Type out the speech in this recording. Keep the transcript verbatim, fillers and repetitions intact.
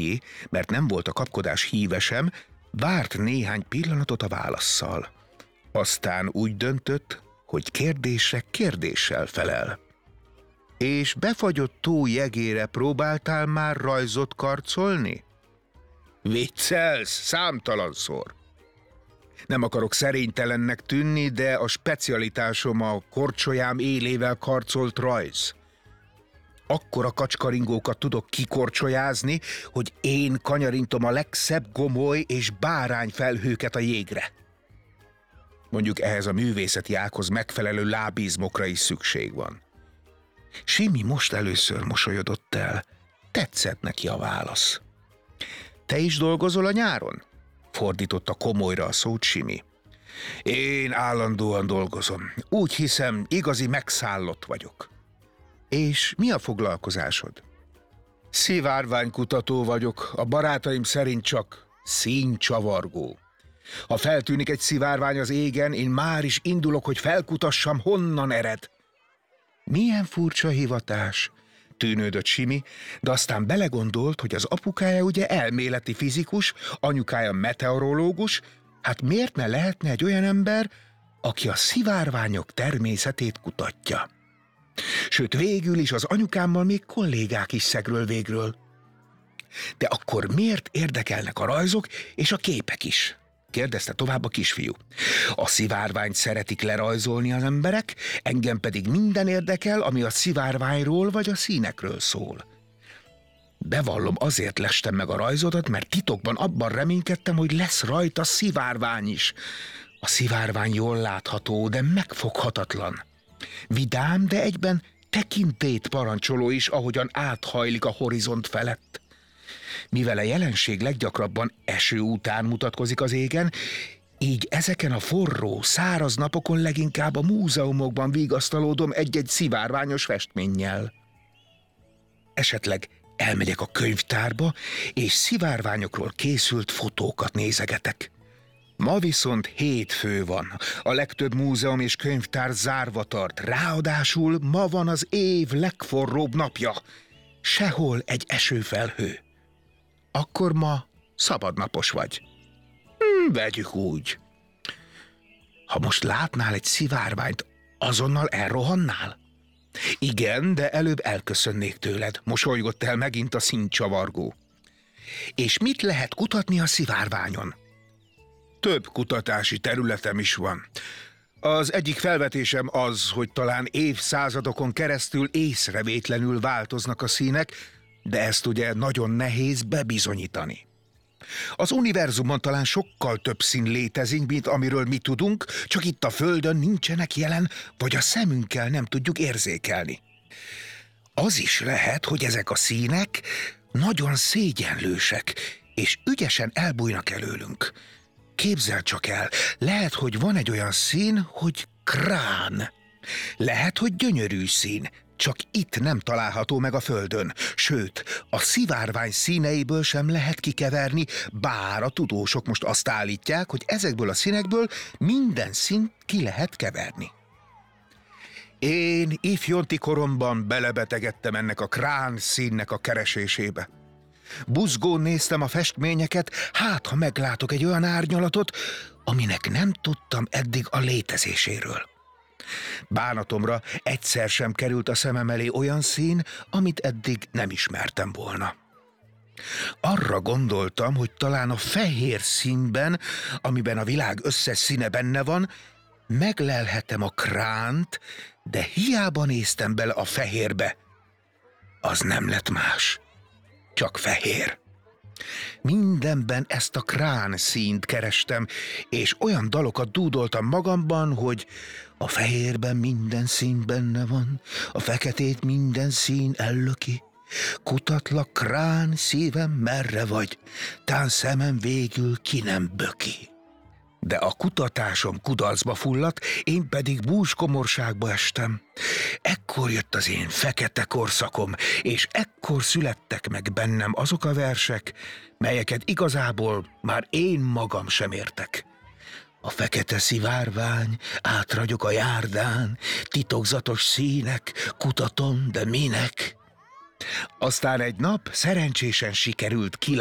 mert nem volt a kapkodás híve sem, várt néhány pillanatot a válasszal. Aztán úgy döntött, hogy kérdésre kérdéssel felel. És befagyott tó jegére próbáltál már rajzot karcolni? Viccelsz, számtalanszor. Nem akarok szerénytelennek tűnni, de a specialitásom a korcsolyám élével karcolt rajz. Akkora kacskaringókat tudok kikorcsolyázni, hogy én kanyarintom a legszebb gomoly és bárányfelhőket a jégre. Mondjuk ehhez a művészeti ághoz megfelelő lábizmokra is szükség van. Simi most először mosolyodott el. Tetszett neki a válasz. Te is dolgozol a nyáron? Fordította komolyra a szót Simi. Én állandóan dolgozom. Úgy hiszem, igazi megszállott vagyok. És mi a foglalkozásod? Szivárványkutató vagyok, a barátaim szerint csak színcsavargó. Ha feltűnik egy szivárvány az égen, én már is indulok, hogy felkutassam, honnan ered. Milyen furcsa hivatás, tűnődött Simi, de aztán belegondolt, hogy az apukája ugye elméleti fizikus, anyukája meteorológus, hát miért ne lehetne egy olyan ember, aki a szivárványok természetét kutatja. Sőt, végül is az anyukámmal még kollégák is szegről végről. De akkor miért érdekelnek a rajzok és a képek is? Kérdezte tovább a kisfiú. A szivárványt szeretik lerajzolni az emberek, engem pedig minden érdekel, ami a szivárványról vagy a színekről szól. Bevallom, azért lestem meg a rajzodat, mert titokban abban reménykedtem, hogy lesz rajta szivárvány is. A szivárvány jól látható, de megfoghatatlan. Vidám, de egyben tekintélyt parancsoló is, ahogyan áthajlik a horizont felett. Mivel a jelenség leggyakrabban eső után mutatkozik az égen, így ezeken a forró, száraz napokon leginkább a múzeumokban vigasztalódom egy-egy szivárványos festménnyel. Esetleg elmegyek a könyvtárba, és szivárványokról készült fotókat nézegetek. Ma viszont hétfő van, a legtöbb múzeum és könyvtár zárva tart, ráadásul ma van az év legforróbb napja. Sehol egy esőfelhő. Akkor ma szabadnapos vagy. Hm, vegyük úgy. Ha most látnál egy szivárványt, azonnal elrohannál? Igen, de előbb elköszönnék tőled, mosolygott el megint a színcsavargó. És mit lehet kutatni a szivárványon? Több kutatási területem is van. Az egyik felvetésem az, hogy talán évszázadokon keresztül észrevétlenül változnak a színek, de ezt ugye nagyon nehéz bebizonyítani. Az univerzumon talán sokkal több szín létezik, mint amiről mi tudunk, csak itt a Földön nincsenek jelen, vagy a szemünkkel nem tudjuk érzékelni. Az is lehet, hogy ezek a színek nagyon szégyenlősek, és ügyesen elbújnak előlünk. Képzeld csak el, lehet, hogy van egy olyan szín, hogy krán. Lehet, hogy gyönyörű szín, csak itt nem található meg a Földön. Sőt, a szivárvány színeiből sem lehet kikeverni, bár a tudósok most azt állítják, hogy ezekből a színekből minden színt ki lehet keverni. Én ifjonti koromban belebetegedtem ennek a krán színnek a keresésébe. Buzgón néztem a festményeket, hát ha meglátok egy olyan árnyalatot, aminek nem tudtam eddig a létezéséről. Bánatomra egyszer sem került a szemem elé olyan szín, amit eddig nem ismertem volna. Arra gondoltam, hogy talán a fehér színben, amiben a világ összes színe benne van, meglelhetem a kránt, de hiába néztem bele a fehérbe. Az nem lett más, csak fehér. Mindenben ezt a krán színt kerestem, és olyan dalokat dúdoltam magamban, hogy a fehérben minden szín benne van, a feketét minden szín ellöki. Kutatlak, krán, szívem, merre vagy, tán szemem végül ki nem böki. De a kutatásom kudarcba fulladt, én pedig búskomorságba estem. Ekkor jött az én fekete korszakom, és ekkor születtek meg bennem azok a versek, melyeket igazából már én magam sem értek. A fekete szivárvány, átragyog a járdán, titokzatos színek, kutatom, de minek? Aztán egy nap szerencsésen sikerült